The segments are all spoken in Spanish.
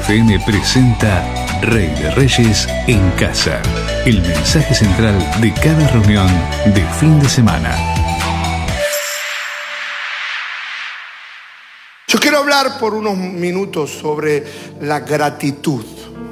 FM presenta Rey de Reyes en Casa. El mensaje central de cada reunión de fin de semana. Yo quiero hablar por unos minutos sobre la gratitud.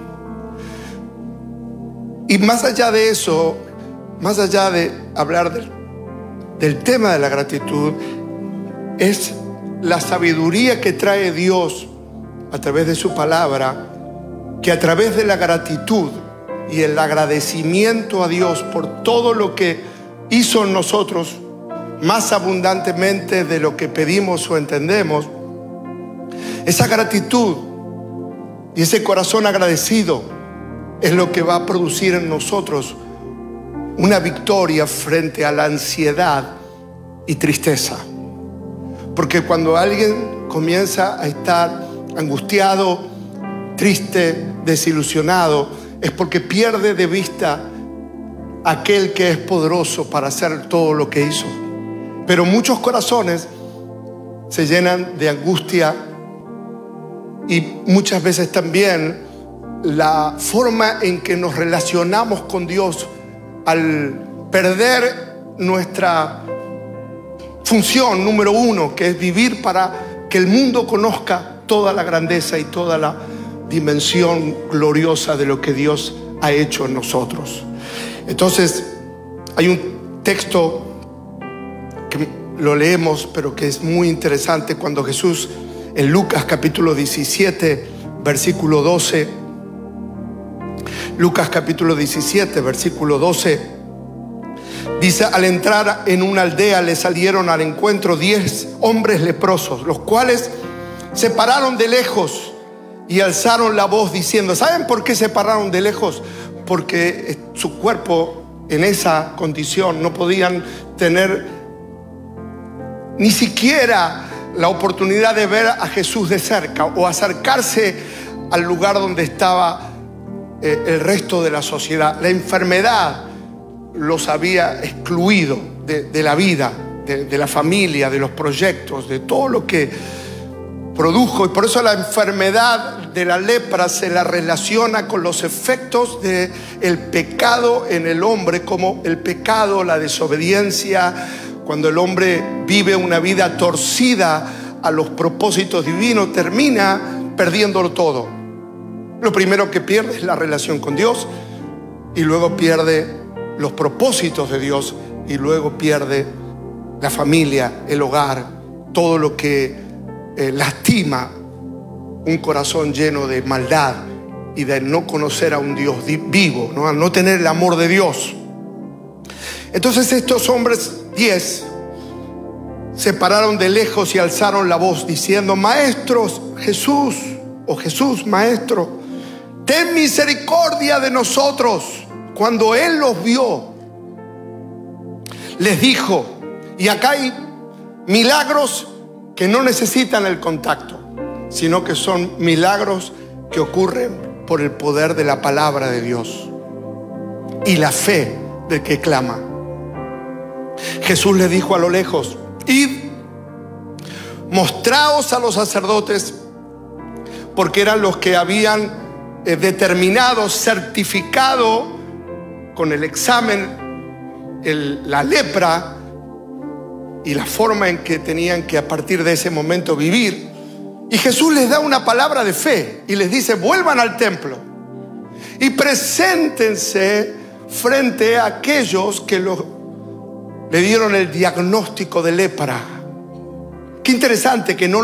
Y más allá de eso, más allá de hablar del tema de la gratitud, es la sabiduría que trae Dios a través de su palabra, que a través de la gratitud y el agradecimiento a Dios por todo lo que hizo en nosotros, más abundantemente de lo que pedimos o entendemos, esa gratitud y ese corazón agradecido es lo que va a producir en nosotros una victoria frente a la ansiedad y tristeza. Porque cuando alguien comienza a estar angustiado, triste, desilusionado, es porque pierde de vista aquel que es poderoso para hacer todo lo que hizo. Pero muchos corazones se llenan de angustia y muchas veces también la forma en que nos relacionamos con Dios, al perder nuestra función número uno, que es vivir para que el mundo conozca toda la grandeza y toda la dimensión gloriosa de lo que Dios ha hecho en nosotros. Entonces, hay un texto que lo leemos, pero que es muy interesante, cuando Jesús, en Lucas capítulo 17, versículo 12, Lucas capítulo 17, versículo 12, dice: al entrar en una aldea le salieron al encuentro 10 hombres leprosos, los cuales se pararon de lejos y alzaron la voz diciendo. ¿Saben por qué se pararon de lejos? Porque su cuerpo en esa condición no podían tener ni siquiera la oportunidad de ver a Jesús de cerca o acercarse al lugar donde estaba el resto de la sociedad. La enfermedad los había excluido de la vida, de la familia, de los proyectos, de todo lo que produjo. Y por eso la enfermedad de la lepra se la relaciona con los efectos del pecado en el hombre, como el pecado, la desobediencia, cuando el hombre vive una vida torcida a los propósitos divinos, termina perdiéndolo todo. Lo primero que pierde es la relación con Dios, y luego pierde los propósitos de Dios, y luego pierde la familia, el hogar, todo lo que lastima un corazón lleno de maldad y de no conocer a un Dios vivo, ¿no? Al no tener el amor de Dios. Entonces estos hombres 10 se pararon de lejos y alzaron la voz diciendo: maestros, Jesús, maestro, ten misericordia de nosotros. Cuando él los vio, les dijo, y acá hay milagros que no necesitan el contacto, sino que son milagros que ocurren por el poder de la palabra de Dios y la fe del que clama. Jesús les dijo a lo lejos: id, mostraos a los sacerdotes, porque eran los que habían determinado, certificado con el examen la lepra y la forma en que tenían que a partir de ese momento vivir. Y Jesús les da una palabra de fe y les dice: vuelvan al templo y preséntense frente a aquellos que le dieron el diagnóstico de lepra. Qué interesante que no